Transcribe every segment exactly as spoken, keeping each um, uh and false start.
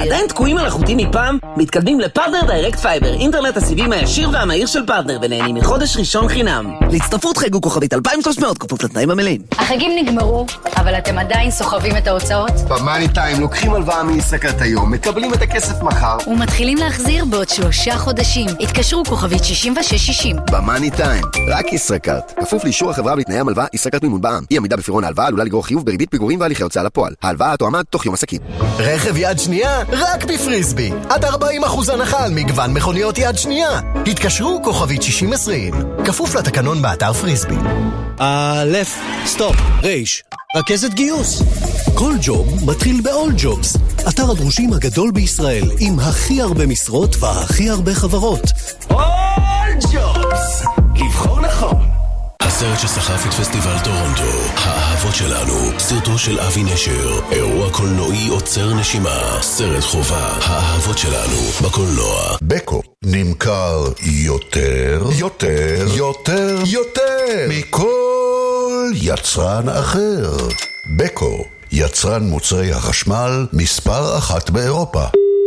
עדיין תקועים על החוטים מפעם? מתקדמים לפרטנר דיירקט פייבר, אינטרנט הסיבים הישיר והמהיר של פרטנר, ונהנים מחודש ראשון חינם. להצטרפות חייגו כוכבית אלפיים ושלוש מאות כפוף לתנאים המלאים. החגים נגמרו, אבל אתם עדיין סוחבים את ההוצאות? במאני טיים לוקחים הלוואה מישראכרט היום, מקבלים את הכסף מחר ומתחילים להחזיר בעוד שלושה חודשים. התקשרו כוכבית שישים ושש שישים. במאני טיים, רק ישראכרט. כפוף לאישור החברה ולתנאי המלווה, ישראכרט מימון בע"מ. אי עמידה בפירעון ההלוואה עלולה לגרור חיוב בריבית פיגורים והליכי הוצאה לפועל. ההלוואה תועמד תוך יום עסקים. רכב יד שנייה רק בפריסבי. עד ארבעים אחוז הנחה על מגוון מכוניות יד שנייה. התקשרו כוכבית שישים עשרים. כפוף לתקנון באתר פריסבי. אלף, סטופ, רייש, רכזת גיוס. כל ג'וב מתחיל ב-All Jobs, אתר הדרושים הגדול בישראל, עם הכי הרבה משרות והכי הרבה חברות. All Jobs, לבחור נכון. הסרט שסחף את פסטיבל טורונטו, האהבות שלנו, סרטו של אבי נשר, אירוע קולנועי עוצר נשימה, סרט חובה, האהבות שלנו, בקולנוע. בקו נמכר יותר, יותר, יותר, יותר מכל יצרן אחר. בקו, יצרן מוצרי החשמל מספר אחת באירופה.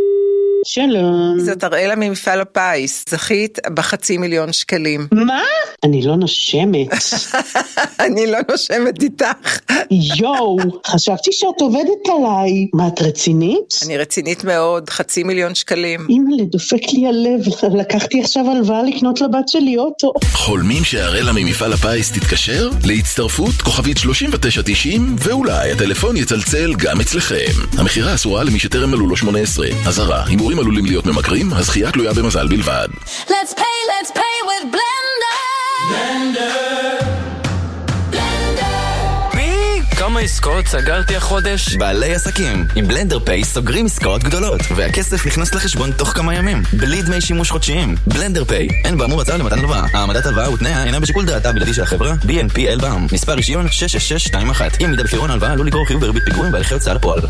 שלום. זאת הראלה ממפעל הפיס, זכית בחצי מיליון שקלים. מה? אני לא נושמת. אני לא נושמת איתך. יואו, חשבתי שאת עובדת עליי. מה, את רצינית? אני רצינית מאוד, חצי מיליון שקלים. אמא, לדופק לי הלב. לקחתי עכשיו הלוואה לקנות לבת שלי אוטו. חולמים שהראלה ממפעל הפיס תתקשר? להצטרפות כוכבית שלושים ותשע תשעים, ואולי הטלפון יצלצל גם אצלכם. המחירה אסורה למי שטרם מלאו לו שמונה עשרה. אזהרה, הימורים עלולים להיות ממכרים, הזכייה תלויה במזל בלבד. Let's pay, let's pay with Blender. Blender. Blender. פי, כמה עסקאות סגרתי החודש? בעלי עסקים, עם בלנדר פיי סוגרים עסקאות גדולות, והכסף נכנס לחשבון תוך כמה ימים, בלי דמי שימוש חודשיים. בלנדר פיי, אין באמור הצעה למתן הלוואה. העמדת הלוואה ותנאיה אינה בשיקול דעתה בלעדי של החברה, בי אן פי אל בע"מ. מספר רישיון שש שש שש שתיים אחת. אי עמידה בפירעון ההלוואה עלול לגרור חיוב בריבית פיגורים והליכי הוצאה לפועל.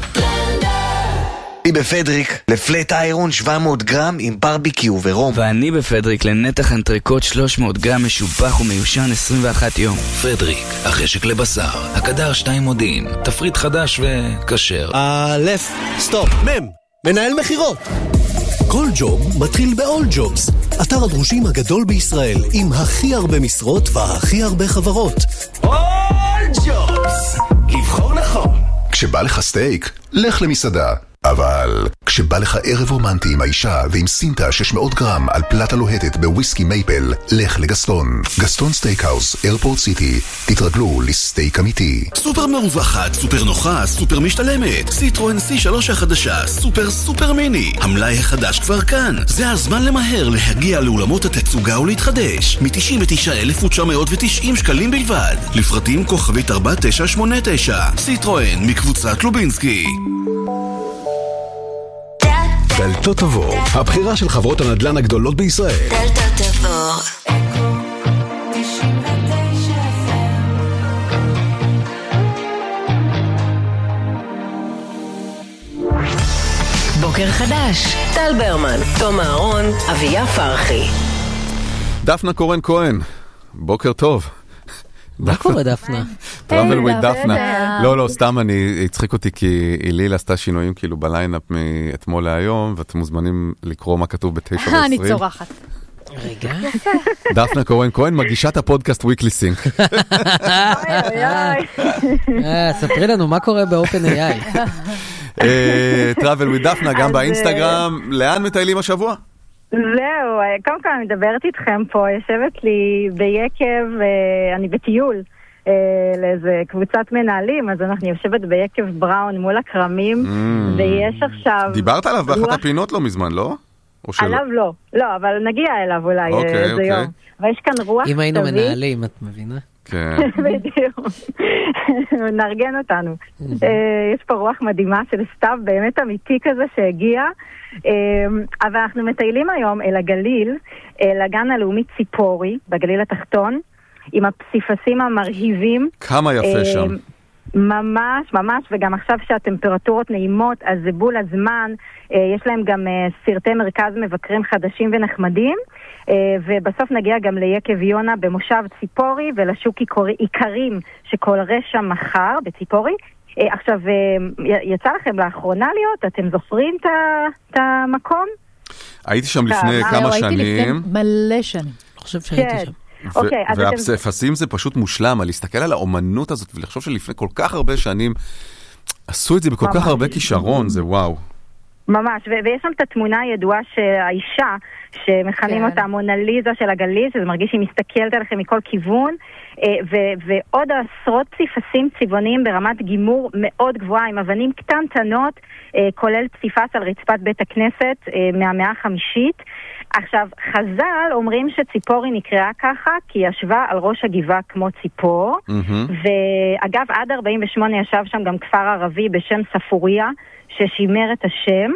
אני בפדריק לפלט איירון שבע מאות גרם עם ברביקיו ורום. ואני בפדריק לנתח אנטריקוט שלוש מאות גרם משובח ומיושן עשרים ואחת יום. פדריק, החשק לבשר, הקדר שתיים מודיעין, תפריט חדש וכשר. אלף, סטופ, מם, מנהל מחירות. כל ג'וב מתחיל ב-All Jobs, אתר הדרושים הגדול בישראל, עם הכי הרבה משרות והכי הרבה חברות. All Jobs, לבחור נכון. כשבא לך סטייק, לך למסעדה. אבל כשבא לך ערב רומנטי עם האישה ועם סינטה שש מאות גרם על פלטה לוהטת בוויסקי מייפל, לך לגסטון. גסטון סטייקהאוס, איירפורט סיטי. תתרגלו לסטייק אמיתי. סופר מרווחת, סופר נוחה, סופר משתלמת. סיטרואן סי שלוש החדשה, סופר סופר מיני. המלאי החדש כבר כאן. זה הזמן למהר להגיע לאולמות התצוגה ולהתחדש. מ-תשעים ותשעה אלף ותשע מאות ותשעים שקלים בלבד. לפרטים כוכבית ארבע תשע שמונה תשע. סיטרואן מקבוצת לובינסקי. דלתות תבור, הבחירה של חברות הנדל"ן הגדולות בישראל. דלתות תבור. בוקר חדש, טל ברמן, תום אהרון, אביה פרחי. דפנה קורן כהן, בוקר טוב. מה קורה דפנה? טראבל וויד דפנה. לא, לא, סתם אני הצחיק אותי כי איליל עשתה שינויים כאילו בליינאפ מאתמול להיום, ואתם מוזמנים לקרוא מה כתוב בתשע ועשרים. אני צורחת. רגע. דפנה קורן כהן, מגישת הפודקאסט וויקלי סינק. ספרי לנו מה קורה באופן איי איי. טראבל וויד דפנה, גם באינסטגרם. לאן מטיילים השבוע? זהו, קודם כל אני מדברת איתכם פה, יושבת לי ביקב, אני בטיול לאיזה קבוצת מנהלים, אז אנחנו יושבת ביקב בראון מול הקרמים, ויש עכשיו... דיברת עליו באחת הפינות לא מזמן, לא? עליו לא, לא, אבל נגיע אליו אולי איזה יום. ויש כאן רוח אם היינו מנהלים, את מבינה? כן. בדיוק. נארגן אותנו. יש פה רוח מדהימה של סתיו באמת אמיתי כזה שהגיע, אבל אנחנו מטיילים היום אל הגליל, אל הגן הלאומי ציפורי, בגליל התחתון, עם הפסיפסים המרהיבים. כמה יפה שם. ממש, ממש, וגם עכשיו שהטמפרטורות נעימות, אז זה בול הזמן, יש להם גם סרטי מרכז מבקרים חדשים ונחמדים, ובסוף נגיע גם ליקב יונה במושב ציפורי ולשוק עיקרים שכל רשע מחר בציפורי, עכשיו, יצא לכם לאחרונה להיות? אתם זוכרים את המקום? הייתי שם לפני כמה שנים. הייתי לפני מלא שנים. אני חושב שהייתי שם. והפספסים זה פשוט מושלם, על להסתכל על האומנות הזאת ולחשוב שלפני כל כך הרבה שנים עשו את זה בכל כך הרבה כישרון, זה וואו. ממש, ויש שם את התמונה הידועה שהאישה, שמכנים אותה מונליזה של הגליל, שזה מרגיש שהיא מסתכלת עליכם מכל כיוון, ועוד עשרות פסיפסים צבעוניים ברמת גימור מאוד גבוהה, עם אבנים קטנטנות, כולל פסיפס על רצפת בית הכנסת מהמאה החמישית. עכשיו, חז"ל אומרים שציפורי נקראה ככה, כי היא ישבה על ראש הגבעה כמו ציפור, ואגב, עד ארבעים ושמונה ישב שם גם כפר ערבי בשם ספוריה, ששימר את השם,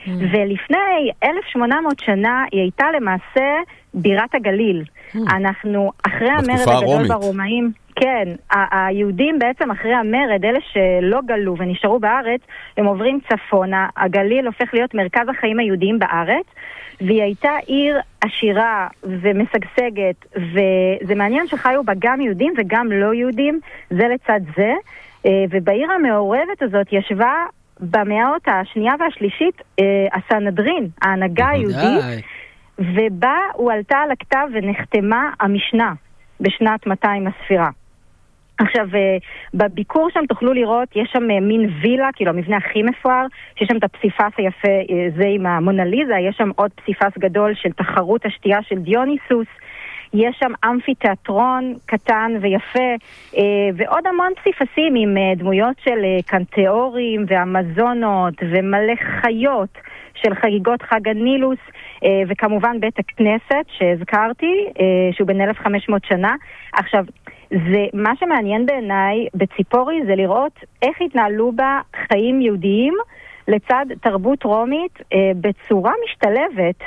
ולפני אלף ושמונה מאות שנה היא הייתה למעשה בירת הגליל. אנחנו אחרי המרד הגדול ברומאים, כן, היהודים בעצם אחרי המרד, אלה שלא גלו ונשארו בארץ, הם עוברים צפונה, הגליל הופך להיות מרכז החיים היהודיים בארץ, והיא הייתה עיר עשירה ומשגשגת, וזה מעניין שחיו בה גם יהודים וגם לא יהודים, זה לצד זה, ובעיר המעורבת הזאת ישבה במאות השנייה והשלישית הסנהדרין, ההנהגה היהודית, ובה הוא עלתה על הכתב ונחתמה המשנה בשנת מאתיים לספירה. עכשיו, בביקור שם תוכלו לראות, יש שם מין וילה, כאילו המבנה הכי מפואר, שיש שם את הפסיפס היפה, זה עם המונליזה, יש שם עוד פסיפס גדול של תחרות השתייה של דיוניסוס, יש שם אמפיתיאטרון קטן ויפה, ועוד המון פסיפסים עם דמויות של קנטאורים ואמזונות ומלא חיות של חגיגות חג הנילוס, וכמובן בית הכנסת שהזכרתי, שהוא בן אלף וחמש מאות שנה. עכשיו, זה, מה שמעניין בעיניי בציפורי זה לראות איך התנהלו בה חיים יהודיים לצד תרבות רומית בצורה משתלבת.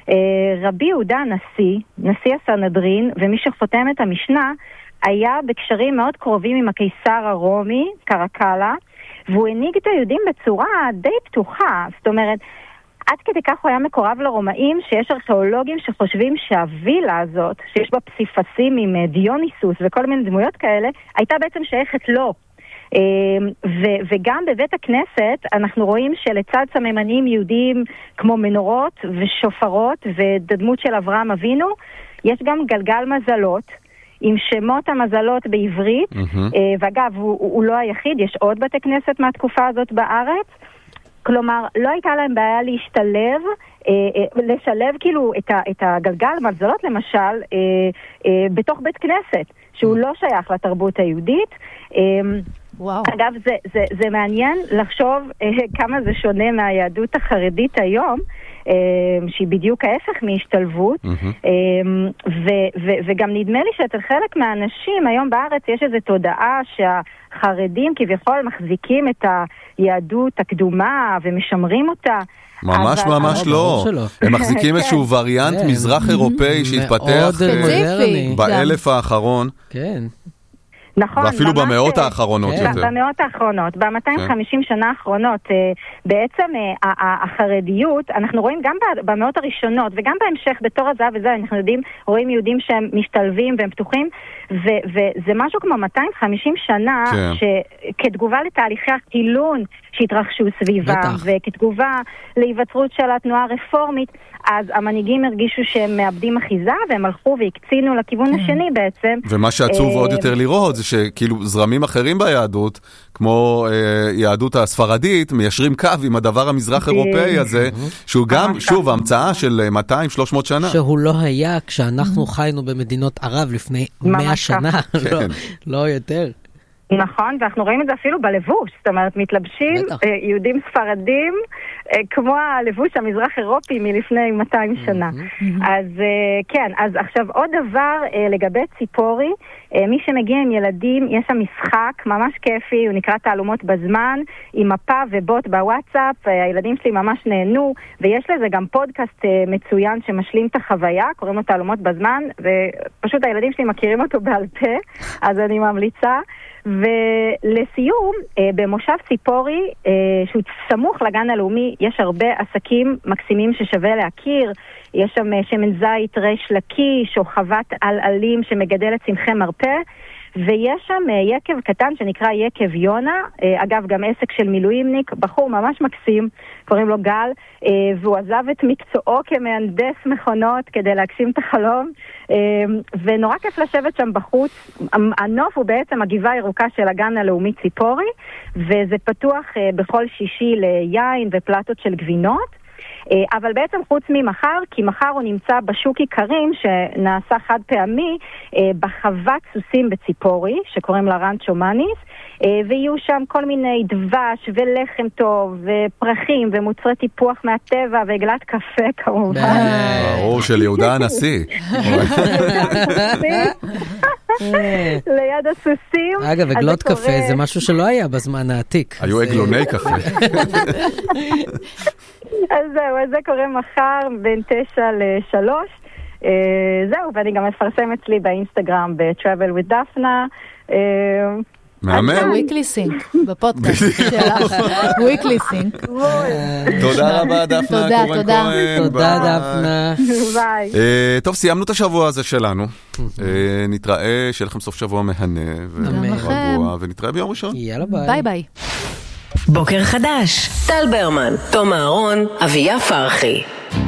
רבי יהודה הנשיא, נשיא הסנהדרין, ומי שחותם את המשנה, היה בקשרים מאוד קרובים עם הקיסר הרומי, קרקלה, והוא הנהיג את היהודים בצורה די פתוחה. זאת אומרת, עד כדי כך הוא היה מקורב לרומאים, שיש ארכיאולוגים שחושבים שהווילה הזאת, שיש בה פסיפסים עם דיוניסוס וכל מיני דמויות כאלה, הייתה בעצם שייכת לו. ו- וגם בבית הכנסת אנחנו רואים שלצד סממנים יהודיים כמו מנורות ושופרות ודמות של אברהם אבינו, יש גם גלגל מזלות עם שמות המזלות בעברית, mm-hmm. ואגב הוא, הוא לא היחיד, יש עוד בתי כנסת מהתקופה הזאת בארץ, כלומר לא הייתה להם בעיה להשתלב, לשלב כאילו את, ה- את הגלגל מזלות למשל בתוך בית כנסת שהוא לא שייך לתרבות היהודית. וואו. אגב, זה, זה, זה מעניין לחשוב אה, כמה זה שונה מהיהדות החרדית היום, אה, שהיא בדיוק ההפך מהשתלבות, mm-hmm. אה, ו, ו, וגם נדמה לי שאצל חלק מהאנשים היום בארץ יש איזו תודעה שהחרדים כביכול מחזיקים את היהדות הקדומה ומשמרים אותה. ממש אבל... ממש לא. הם מחזיקים איזשהו וריאנט מזרח אירופאי שהתפתח באלף האחרון. כן. נכון, ואפילו במאות האחרונות כן. יותר. במאות האחרונות, ב-מאתיים וחמישים כן. שנה האחרונות, בעצם החרדיות, אנחנו רואים גם במאות הראשונות, וגם בהמשך בתור הזהב וזה, אנחנו יודעים, רואים יהודים שהם משתלבים והם פתוחים, ו- וזה משהו כמו מאתיים וחמישים שנה, כן. שכתגובה לתהליכי החילון שהתרחשו סביבה, וכתגובה להיווצרות של התנועה הרפורמית, אז המנהיגים הרגישו שהם מאבדים אחיזה, והם הלכו והקצינו לכיוון השני בעצם. ומה שעצוב עוד יותר לראות, זה שכאילו זרמים אחרים ביהדות, כמו יהדות הספרדית, מיישרים קו עם הדבר המזרח אירופאי הזה, שהוא גם, שוב, המצאה של מאתיים שלוש מאות שנה. שהוא לא היה כשאנחנו חיינו במדינות ערב לפני מאה שנה, לא יותר. נכון, ואנחנו רואים את זה אפילו בלבוש, זאת אומרת, מתלבשים יהודים ספרדים כמו הלבוש המזרח אירופי מלפני מאתיים שנה. אז כן, אז עכשיו עוד דבר לגבי ציפורי, מי שמגיע עם ילדים, יש שם משחק ממש כיפי, הוא נקרא תעלומות בזמן, עם מפה ובוט בוואטסאפ, הילדים שלי ממש נהנו, ויש לזה גם פודקאסט מצוין שמשלים את החוויה, קוראים לו תעלומות בזמן, ופשוט הילדים שלי מכירים אותו בעל פה, אז אני ממליצה. ולסיום, במושב ציפורי, שהוא סמוך לגן הלאומי, יש הרבה עסקים מקסימים ששווה להכיר. יש שם שמן זית ריש לקיש, או חוות על עלים שמגדלת צמחי מרפא, ויש שם יקב קטן שנקרא יקב יונה, אגב גם עסק של מילואימניק, בחור ממש מקסים, קוראים לו גל, והוא עזב את מקצועו כמהנדס מכונות כדי להגשים את החלום, ונורא כיף לשבת שם בחוץ. הנוף הוא בעצם הגבעה הירוקה של הגן הלאומי ציפורי, וזה פתוח בכל שישי ליין ופלטות של גבינות, אבל בעצם חוץ ממחר, כי מחר הוא נמצא בשוק עיקרים שנעשה חד פעמי בחוות סוסים בציפורי, שקוראים לה רנצ'ו מאניס, ויהיו שם כל מיני דבש ולחם טוב ופרחים ומוצרי טיפוח מהטבע ועגלת קפה כמובן. ברור של יהודה הנשיא. ליד הסוסים. אגב, עגלות קפה זה משהו שלא היה בזמן העתיק. היו עגלוני קפה. אז זהו, אז זה קורה מחר בין תשע לשלוש. זהו, ואני גם מפרסם אצלי באינסטגרם ב-Travel with Daphna. מאמן. וויקלי סינק, בפודקאסט שלך. וויקלי סינק. תודה רבה, דפנה. תודה, תודה. תודה, דפנה. ביי. טוב, סיימנו את השבוע הזה שלנו. נתראה, שיהיה לכם סוף שבוע מהנה ורגוע, ונתראה ביום ראשון. יאללה ביי. ביי ביי. בוקר חדש, טל ברמן, תום אהרון, אביה פרחי.